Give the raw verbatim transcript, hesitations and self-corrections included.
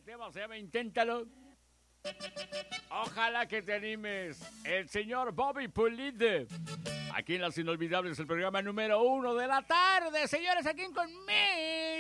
tema se llama Inténtalo. Ojalá que te animes. El señor Bobby Pulido. Aquí en Las Inolvidables, el programa número uno de la tarde. Señores, aquí conmigo.